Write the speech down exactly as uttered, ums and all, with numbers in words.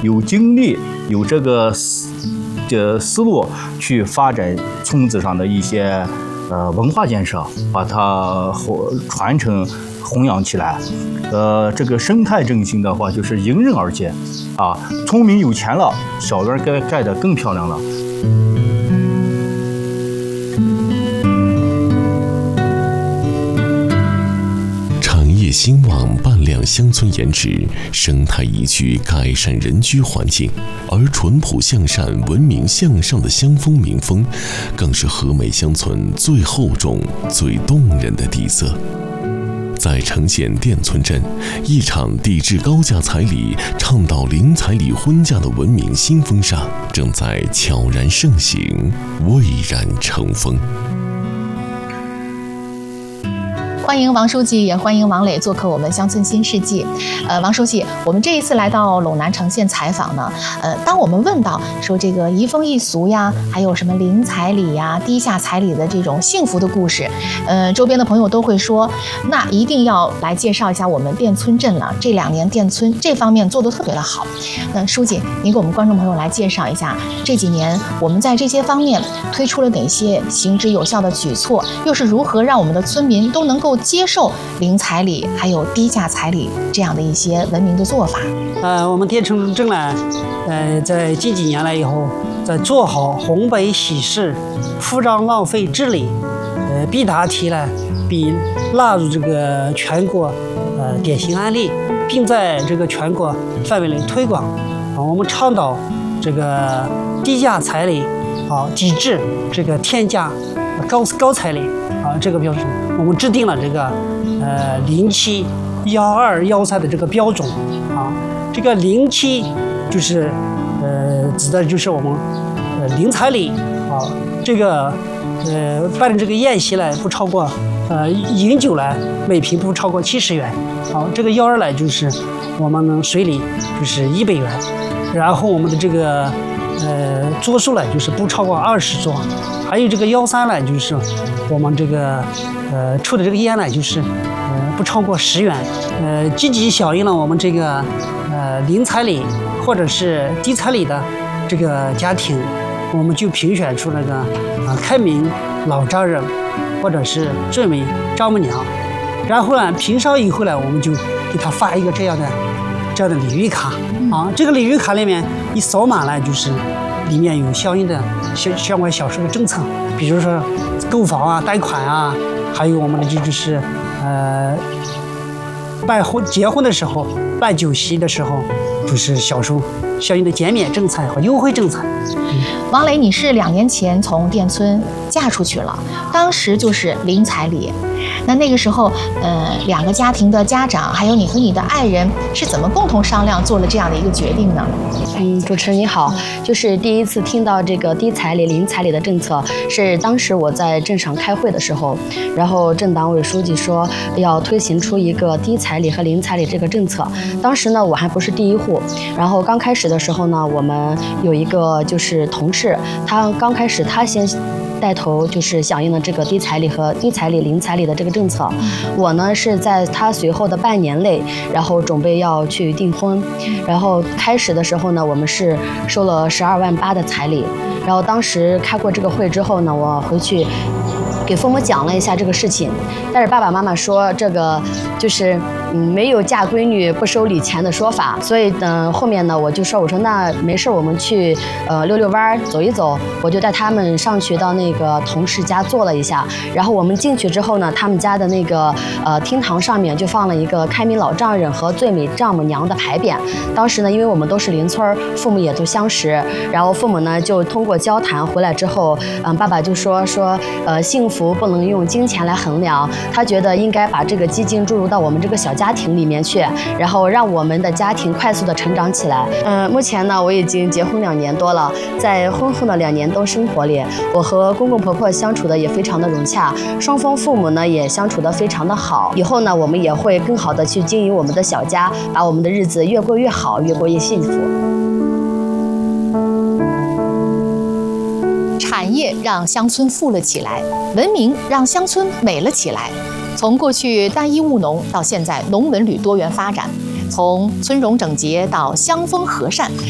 有精力、有这个思这思路去发展村子上的一些呃文化建设，把它传承弘扬起来。呃，这个生态振兴的话，就是迎刃而解啊！村民有钱了，小园盖盖得更漂亮了。 产业兴旺，伴良乡村延迟，生态宜居，改善人居环境，而淳朴向善、文明向上的乡风民风，更是和美乡村最厚重、最动人的底色。在城县店村镇，一场抵制高价彩礼、倡导零彩礼婚嫁的文明新风尚正在悄然盛行，蔚然成风。 欢迎王书记，也欢迎王磊做客我们乡村新世纪。呃，王书记，我们这一次来到陇南城县采访呢，呃，当我们问到说这个移风易俗呀，还有什么零彩礼呀、低下彩礼的这种幸福的故事，呃，周边的朋友都会说，那一定要来介绍一下我们店村镇了。这两年店村这方面做得特别的好。那书记，您给我们观众朋友来介绍一下，这几年我们在这些方面推出了哪些行之有效的举措，又是如何让我们的村民都能够接受零彩礼还有低价彩礼这样的一些文明的做法？ 呃，我们店村镇呢，呃，在近几年来以后，在做好红白喜事、铺张浪费治理，呃，必答题呢，并纳入这个全国呃典型案例，并在这个全国范围内推广。啊，我们倡导这个低价彩礼，啊，抵制这个天价高高彩礼。啊，这个标准，我们制定了这个呃零七幺二幺三的这个标准啊。这个零七就是呃指的就是我们呃零彩礼啊，这个呃办的这个宴席呢不超过呃饮酒呢每瓶不超过七十元。好，这个幺二呢就是我们的水礼就是一百元，然后我们的这个呃桌数呢就是不超过二十桌。还有这个幺三呢，就是我们这个呃出的这个烟呢，就是呃不超过十元，呃积极响应了我们这个呃零彩礼或者是低彩礼的这个家庭，我们就评选出那个啊、呃、开明老丈人或者是最美丈母娘，然后呢评上以后呢，我们就给他发一个这样的这样的礼遇卡啊，这个礼遇卡里面一扫码呢，就是里面有相应的相相关小数的政策，比如说购房啊、贷款啊，还有我们的这就是呃办婚结婚的时候、办酒席的时候，就是小数相应的减免政策和优惠政策。嗯、 王磊，你是两年前从店村嫁出去了，当时就是零彩礼。那那个时候，呃，两个家庭的家长，还有你和你的爱人，是怎么共同商量做了这样的一个决定呢？ 嗯，主持人你好，就是第一次听到这个低彩礼、零彩礼的政策，是当时我在镇上开会的时候，然后镇党委书记说要推行出一个低彩礼和零彩礼这个政策。当时呢，我还不是第一户，然后刚开始的时候呢，我们有一个就是同事，他刚开始他先带头就是响应了这个低彩礼和低彩礼、零彩礼的这个政策。我呢是在他随后的半年内，然后准备要去订婚，然后开始的时候呢，我们是收了十二万八的彩礼。然后当时开过这个会之后呢，我回去给父母讲了一下这个事情，但是爸爸妈妈说这个就是嗯没有嫁闺女不收礼钱的说法，所以呢、呃、后面呢我就说我说那没事，我们去呃溜溜弯走一走，我就带他们上去到那个同事家坐了一下，然后我们进去之后呢，他们家的那个呃厅堂上面就放了一个开明老丈人和最美丈母娘的牌匾。当时呢，因为我们都是邻村，父母也都相识，然后父母呢就通过交谈回来之后，嗯、呃、爸爸就说说呃幸福不能用金钱来衡量，他觉得应该把这个基金注入到我们这个小家庭里面去，然后让我们的家庭快速的成长起来。嗯、呃，目前呢，我已经结婚两年多了，在婚后的两年多生活里，我和公公婆婆相处的也非常的融洽，双方父母呢也相处的非常的好。以后呢，我们也会更好的去经营我们的小家，把我们的日子越过越好，越过越幸福。 产业让乡村富了起来，文明让乡村美了起来。从过去单一务农到现在农文旅多元发展，从村容整洁到乡风和善，